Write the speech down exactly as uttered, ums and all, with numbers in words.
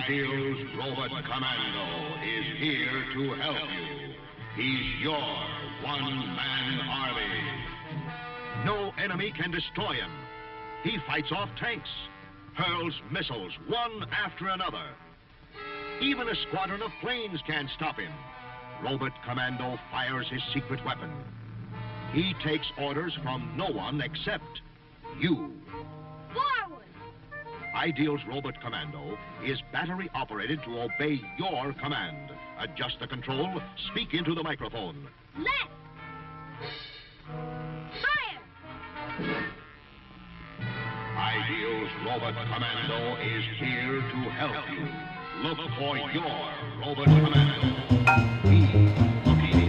Ideal's Robot Commando is here to help you. He's your one-man army. No enemy can destroy him. He fights off tanks, hurls missiles one after another. Even a squadron of planes can't stop him. Robot Commando fires his secret weapon. He takes orders from no one except you. Forward! Ideal's Robot Commando is battery operated to obey your command. Adjust the control, speak into the microphone. Left! Fire! Ideal's Robot Commando is here to help you. Look for your Robot Commando. He